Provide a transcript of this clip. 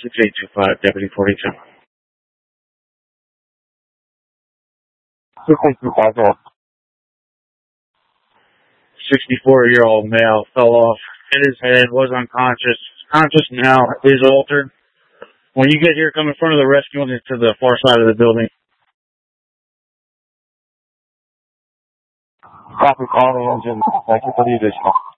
6825, Deputy 42. 6825, go ahead. 64-year-old male fell off, hit his head, was unconscious. Conscious now, is altered. When you get here, come in front of the rescue unit to the far side of the building. Copy, call the engine. Thank you for the additional.